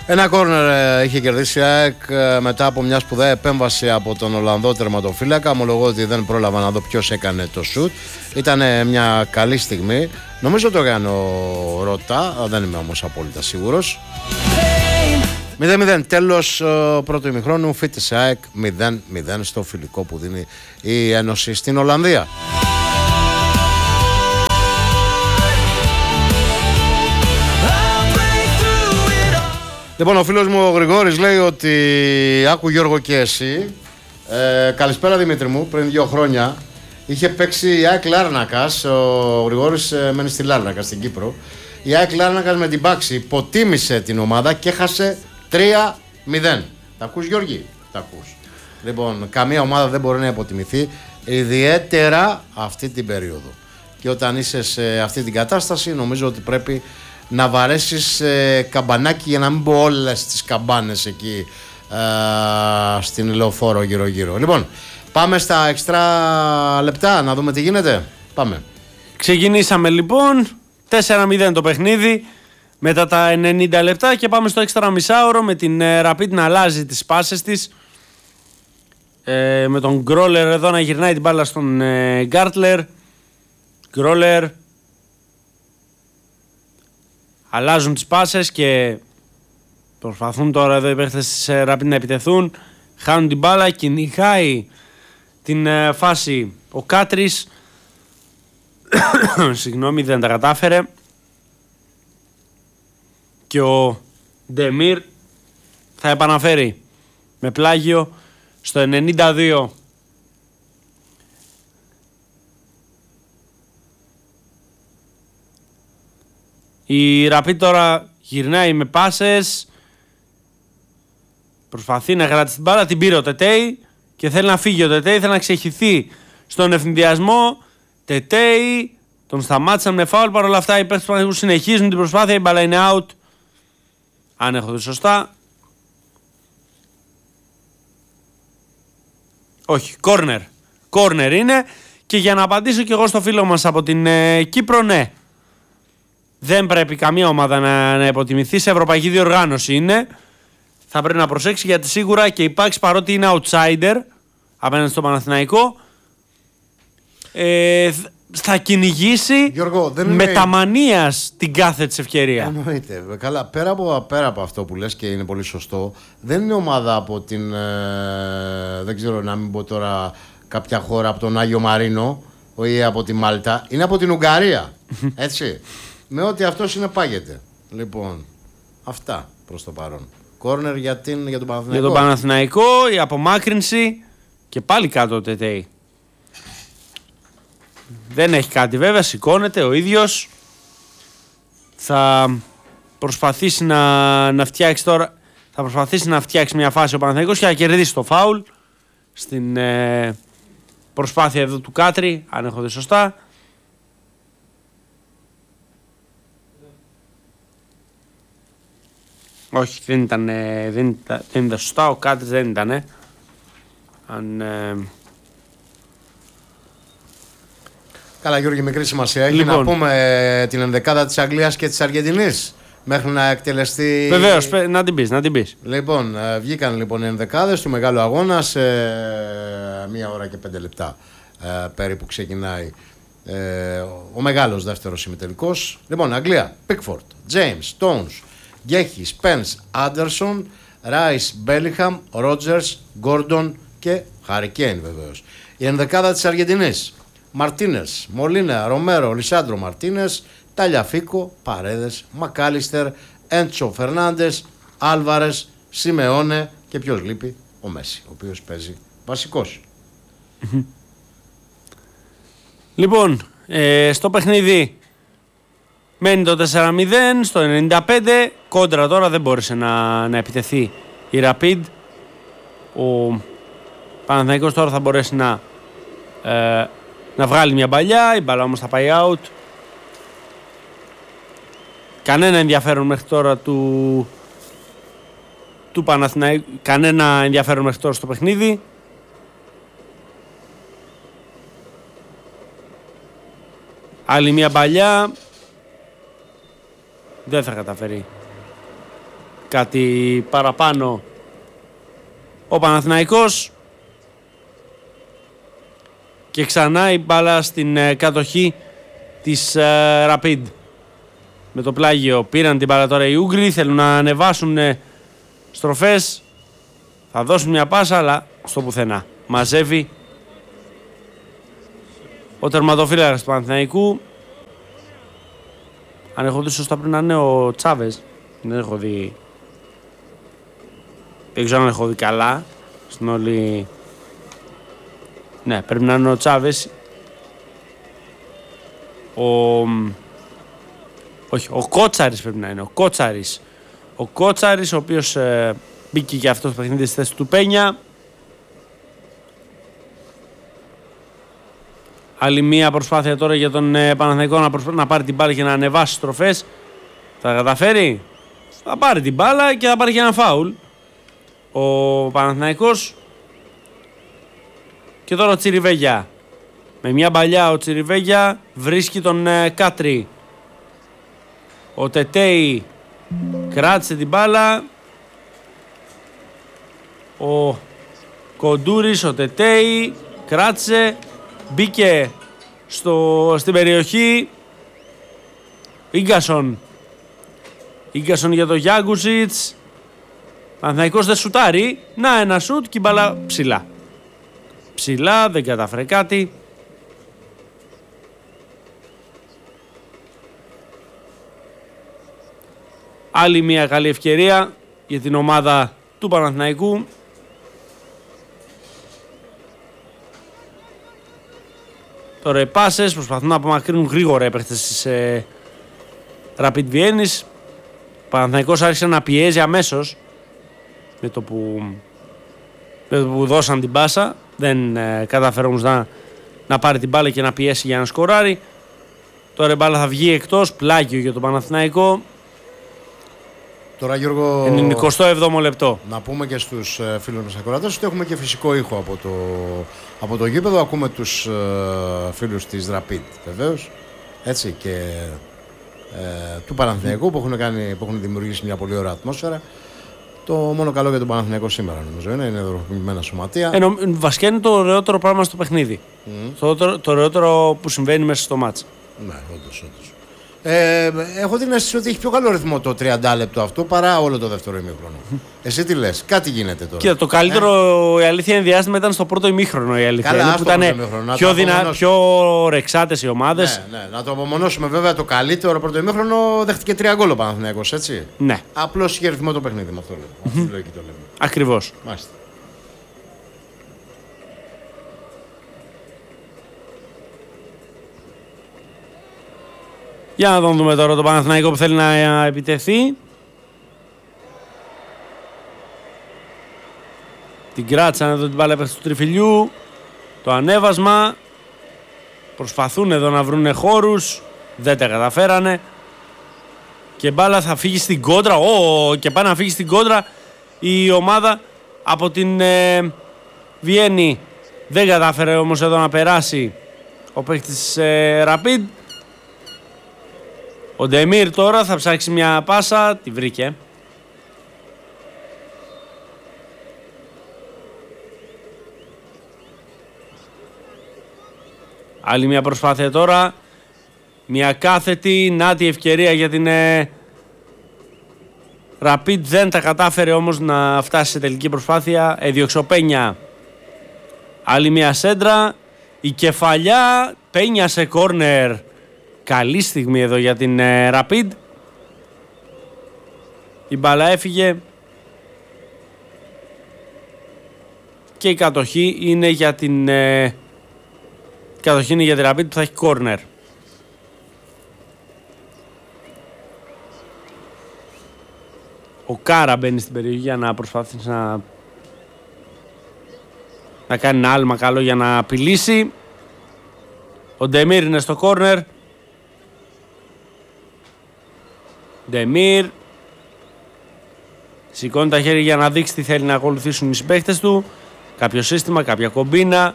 Ένα κόρνερ είχε κερδίσει η ΑΕΚ μετά από μια σπουδαία επέμβαση από τον Ολλανδό τερματοφύλακα. Ομολογώ ότι δεν πρόλαβα να δω ποιος έκανε το σουτ. Ήταν μια καλή στιγμή. Νομίζω το έκανε ο Ρώτα, δεν είμαι όμως απόλυτα σίγουρος. 0-0 τέλος πρώτου ημιχρόνου. Φίτης ΑΕΚ 0-0 στο φιλικό που δίνει η Ένωση στην Ολλανδία. Λοιπόν, ο φίλος μου ο Γρηγόρης λέει ότι άκου Γιώργο και εσύ. Καλησπέρα Δημήτρη μου, πριν 2 χρόνια είχε παίξει η ΑΕΚ Λάρνακας. Ο Γρηγόρης μένει στη Λάρνακα στην Κύπρο. Η ΑΕΚ Λάρνακας με την Πάξη υποτίμησε την ομάδα και έχασε 3-0. Τα ακούς Γιώργη? Τα ακούς. Λοιπόν, καμία ομάδα δεν μπορεί να υποτιμηθεί, ιδιαίτερα αυτή την περίοδο. Και όταν είσαι σε αυτή την κατάσταση νομίζω ότι πρέπει να βαρέσεις καμπανάκι, για να μην πω όλες τις καμπάνες εκεί στην Λεωφόρο γύρω-γύρω. Λοιπόν, πάμε στα εξτρά λεπτά να δούμε τι γίνεται. Πάμε. Ξεκινήσαμε λοιπόν 4-0 το παιχνίδι μετά τα 90 λεπτά και πάμε στο έξτρα μισάωρο με την Rapid να αλλάζει τις πάσες της, με τον Γκρόλερ εδώ να γυρνάει την μπάλα στον Γκάρτλερ. Γκρόλερ, αλλάζουν τις πάσες και προσπαθούν τώρα εδώ οι παίχτες της Rapid να επιτεθούν. Χάνουν την μπάλα, κυνηγάει την φάση ο Κάτρης. Συγγνώμη, δεν τα κατάφερε. Και ο Ντεμίρ θα επαναφέρει με πλάγιο στο 92. Η Rapid τώρα γυρνάει με πάσες. Προσπαθεί να κρατήσει την μπάλα, την πήρε ο Τετέι και θέλει να φύγει ο Τετέι, θέλει να ξεχυθεί στον ευθυνδιασμό. Τετέι, τον σταμάτησαν με φάουλ, παρόλα αυτά οι παίκτες του Παναθηναϊκού συνεχίζουν την προσπάθεια, η μπάλα είναι out. Αν έχω δει σωστά. Όχι, corner. Corner είναι. Και για να απαντήσω και εγώ στο φίλο μας από την Κύπρο, ναι. Δεν πρέπει καμία ομάδα να υποτιμηθεί, σε ευρωπαϊκή διοργάνωση είναι. Θα πρέπει να προσέξει γιατί σίγουρα και η Πάξη, παρότι είναι outsider απέναντι στο Παναθηναϊκό, θα κυνηγήσει Γιώργο, με τα μανίας την κάθε της ευκαιρία. Εννοείται. Καλά, πέρα από αυτό που λες και είναι πολύ σωστό, δεν είναι ομάδα από την, δεν ξέρω να μην πω τώρα κάποια χώρα, από τον Άγιο Μαρίνο ή από τη Μάλτα, είναι από την Ουγγαρία, έτσι, με ό,τι αυτό συνεπάγεται. Λοιπόν, αυτά προς το παρόν. Κόρνερ για τον Παναθηναϊκό. Για τον Παναθηναϊκό, η απομάκρυνση και πάλι κάτω ο Τετέι. Δεν έχει κάτι βέβαια, σηκώνεται ο ίδιος. Θα προσπαθήσει να φτιάξει τώρα. Θα προσπαθήσει να φτιάξει μια φάση ο Παναθηναϊκός και να κερδίσει το φάουλ στην προσπάθεια εδώ του Κάτρη, αν έχω δει σωστά. Όχι, δεν ήταν σωστά, ο Κάτρης δεν ήταν. Καλά Γιώργη, μικρή σημασία έχει λοιπόν, να πούμε την ενδεκάδα της Αγγλίας και της Αργεντινής μέχρι να εκτελεστεί. Βεβαίως, να την πεις. Λοιπόν, βγήκαν λοιπόν οι ενδεκάδες του μεγάλου αγώνα σε 1 ώρα και 5 λεπτά περίπου ξεκινάει ο μεγάλος δεύτερος ημιτελικός. Λοιπόν, Αγγλία, Pickford, James, Stones, Γκέχι, Spence, Άντερσον, Ράις, Μπέλιχαμ, Ρότζερς, Γκόρντον και Χάρι Κέιν βεβαίως. Η ενδεκάδα της Αργεντινής: Μαρτίνες, Μολίνα, Ρομέρο, Λισάντρο Μαρτίνες, Ταλιαφίκο, Παρέδες, Μακάλιστερ, Έντσο Φερνάντες, Άλβαρες, Σιμεώνε και ποιος λείπει? Ο Μέση, ο οποίος παίζει βασικός. Λοιπόν, στο παιχνίδι μένει το 4-0, στο 95, κόντρα τώρα δεν μπόρεσε να επιτεθεί η Rapid. Ο Παναθηναϊκός τώρα θα μπορέσει να βγάλει μια μπαλιά, η μπαλά όμως θα πάει out. Κανένα ενδιαφέρον μέχρι τώρα του Παναθηναϊκού, κανένα ενδιαφέρον μέχρι τώρα στο παιχνίδι. Άλλη μια μπαλιά, δεν θα καταφέρει κάτι παραπάνω ο Παναθηναϊκός. Και ξανά η μπάλα στην κατοχή της Rapid. Με το πλάγιο πήραν την μπάλα τώρα οι Ούγγροι, θέλουν να ανεβάσουν στροφές. Θα δώσουν μια πάσα, αλλά στο πουθενά. Μαζεύει ο τερματοφύλακας του Παναθηναϊκού. Αν έχω δει σωστά πριν να είναι ο Τσάβες. Δεν έχω δει. Δεν ξέρω αν έχω δει καλά στην όλη. Ναι, πρέπει να είναι ο Τσάβες. Όχι, ο Κότσαρης πρέπει να είναι. Ο Κότσαρης. Ο Κότσαρης, ο οποίος μπήκε και αυτό στο παιχνίδι στη θέση του Πένια. Άλλη μία προσπάθεια τώρα για τον Παναθηναϊκό να πάρει την μπάλα και να ανεβάσει στροφές. Θα καταφέρει. Θα πάρει την μπάλα και θα πάρει και ένα φάουλ ο Παναθηναϊκός. Και τώρα ο Τσιριβέγια. Με μια παλιά ο Τσιριβέγια βρίσκει τον Κάτρι. Ο Τετέι κράτησε την μπάλα. Ο Κοντούρης, ο Τετέι κράτησε. Μπήκε στην περιοχή. Ίγκασον για το Γιάγκουσιτς. Παναθηναϊκός δεν σουτάρει. Να ένα σουτ και η μπάλα ψηλά. Ψηλά, δεν κατάφερε κάτι. Άλλη μια καλή ευκαιρία για την ομάδα του Παναθηναϊκού. Τώρα οι πάσες προσπαθούν να απομακρύνουν γρήγορα οι παίκτες της Rapid Βιέννης. Ο Παναθηναϊκός άρχισε να πιέζει αμέσως με το που δώσαν την πάσα. Δεν κατάφερε όμως να πάρει την μπάλα και να πιέσει για να σκοράρει. Τώρα η μπάλα θα βγει εκτός, πλάγιο για τον Παναθηναϊκό. Τώρα, Γιώργο, 97ο λεπτό. Να πούμε και στους φίλους μας ακροατές ότι έχουμε και φυσικό ήχο από το γήπεδο. Ακούμε τους φίλους της Rapid, βεβαίως, έτσι, και του Παναθηναϊκού που έχουν δημιουργήσει μια πολύ ωραία ατμόσφαιρα. Το μόνο καλό για τον Παναθηναϊκό σήμερα, νομίζω, είναι δρομημένα σωματεία. Βασικά είναι το ωραιότερο πράγμα στο παιχνίδι. Το ωραιότερο που συμβαίνει μέσα στο μάτς. Ναι, όντως. Έχω την αίσθηση ότι έχει πιο καλό ρυθμό το 30 λεπτό αυτό παρά όλο το δεύτερο ημίχρονο. Εσύ τι λες, κάτι γίνεται τώρα. Κοίτα, το καλύτερο, η αλήθεια είναι διάστημα ήταν στο πρώτο ημίχρονο. Η αλήθεια Καλά, είναι που ήταν πιο ρεξάτες οι ομάδες. Ναι, να το απομονώσουμε βέβαια. Το καλύτερο πρώτο ημίχρονο δέχτηκε 3 γκολ ο Παναθηναϊκός, έτσι. Ναι. Απλώς είχε ρυθμό το παιχνίδι, με αυτό λέμε. Αυτή τη λογική το λέμε. Ακριβώς. Μάλιστα. Για να δούμε τώρα το Παναθηναϊκό που θέλει να επιτεθεί. Την κράτησαν εδώ την μπάλα του τριφυλιού. Το ανέβασμα. Προσπαθούν εδώ να βρουν χώρους. Δεν τα καταφέρανε. Και μπάλα θα φύγει στην κόντρα. Και πάει να φύγει στην κόντρα η ομάδα από την Βιέννη. Δεν κατάφερε όμως εδώ να περάσει ο παίκτης Rapid. Ο Ντεμίρ τώρα θα ψάξει μια πάσα, τη βρήκε. Άλλη μια προσπάθεια τώρα. Μια κάθετη, νάτη ευκαιρία για την Rapid. Δεν τα κατάφερε όμως να φτάσει σε τελική προσπάθεια. Έδιωξε ο Πένια. Άλλη μια σέντρα. Η κεφαλιά, Πένια σε κόρνερ. Καλή στιγμή εδώ για την Rapid. Η μπάλα έφυγε. Και η κατοχή είναι για την Rapid που θα έχει κόρνερ. Ο Κάρα μπαίνει στην περιοχή για να προσπαθήσει να κάνει ένα άλμα καλό για να απειλήσει. Ο Ντεμίρ είναι στο κόρνερ. Ντεμίρ σηκώνει τα χέρια για να δείξει τι θέλει να ακολουθήσουν οι συμπαίκτες του. Κάποιο σύστημα, κάποια κομπίνα.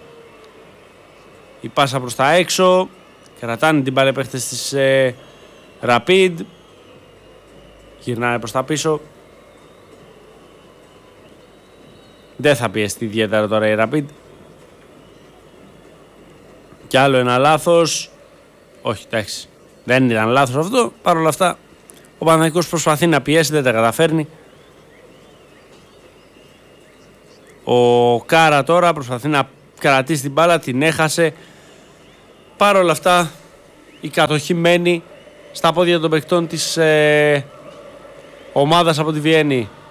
Η πάσα προς τα έξω. Κρατάνε την μπάλα παίκτες της Rapid. Γυρνάνε προς τα πίσω. Δεν θα πιεστεί ιδιαίτερα τώρα η Rapid. Κι άλλο ένα λάθος. Όχι, εντάξει. Δεν ήταν λάθος αυτό. Παρ' όλα αυτά, ο Παναθηναϊκός προσπαθεί να πιέσει, δεν τα καταφέρνει. Ο Κάρα τώρα προσπαθεί να κρατήσει την μπάλα, την έχασε. Παρ' όλα αυτά, η κατοχή μένει στα πόδια των παικτών της ομάδας από τη Βιέννη.